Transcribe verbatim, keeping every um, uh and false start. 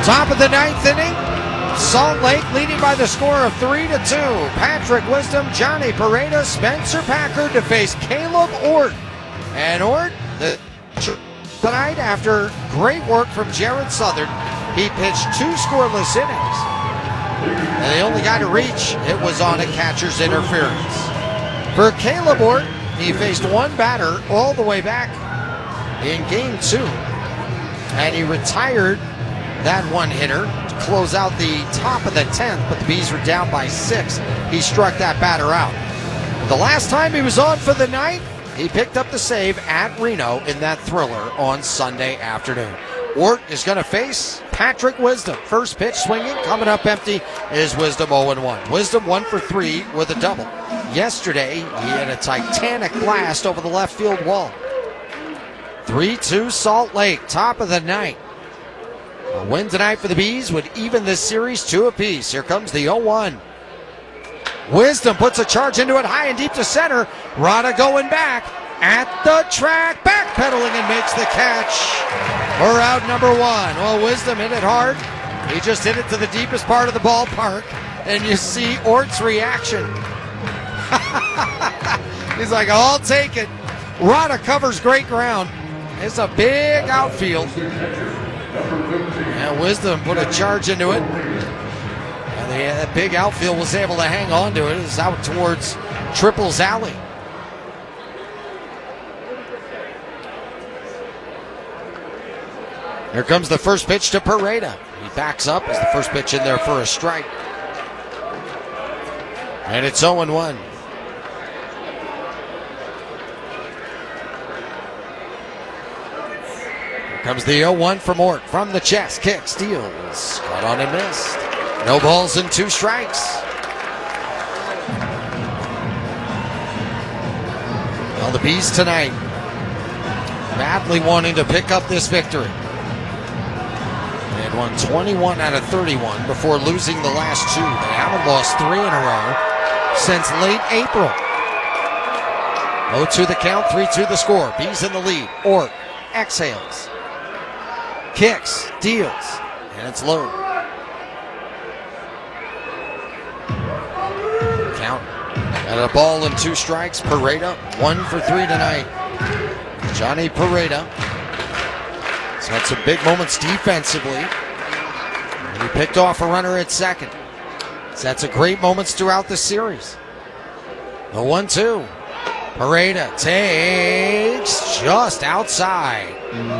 Top of the ninth inning, Salt Lake leading by the score of three to two. Patrick Wisdom, Johnny Pereda, Spencer Packard to face Caleb Ort. And Ort, the tonight, after great work from Jared Southern, he pitched two scoreless innings. And the only guy to reach, it was on a catcher's interference. For Caleb Ort, he faced one batter all the way back in game two. And he retired that one hitter to close out the top of the tenth, but the Bees were down by six. He struck that batter out. The last time he was on for the night, he picked up the save at Reno in that thriller on Sunday afternoon. Ort is going to face Patrick Wisdom. First pitch swinging, coming up empty is Wisdom oh and one. Wisdom one for three with a double. Yesterday, he had a titanic blast over the left field wall. three two Salt Lake, top of the ninth. A win tonight for the Bees would even this series two apiece. Here comes the oh one. Wisdom puts a charge into it high and deep to center. Rada going back at the track, backpedaling and makes the catch for out number one. Well, Wisdom hit it hard. He just hit it to the deepest part of the ballpark, and you see Ort's reaction. He's like, I'll take it. Rada covers great ground. It's a big outfield. And Wisdom put a charge into it. And the uh, big outfield was able to hang on to it. It's out towards Triples Alley. Here comes the first pitch to Pereda. He backs up as the first pitch in there for a strike. And it's oh and one. Comes the oh one from Ort. From the chest, kick, steals. Caught on and missed. No balls and two strikes. Well, the Bees tonight badly wanting to pick up this victory. They had won twenty-one out of thirty-one before losing the last two. They haven't lost three in a row since late April. oh two the count, three two the score. Bees in the lead. Ort exhales. Kicks, deals, and it's low. Count. Got a ball and two strikes. Pereda, one for three tonight. Johnny Pereda. He's had some big moments defensively. And he picked off a runner at second. He's had some great moments throughout the series. The one two. Pereda takes just outside.